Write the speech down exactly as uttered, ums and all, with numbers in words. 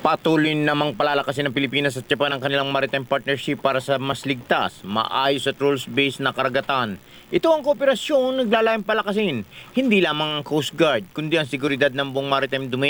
Patuloy namang palalakasin ng Pilipinas at Japan ang kanilang maritime partnership para sa mas ligtas, maayos at rules-based na karagatan. Ito ang kooperasyong naglalayong palakasin, hindi lamang ang Coast Guard, kundi ang seguridad ng buong maritime domain.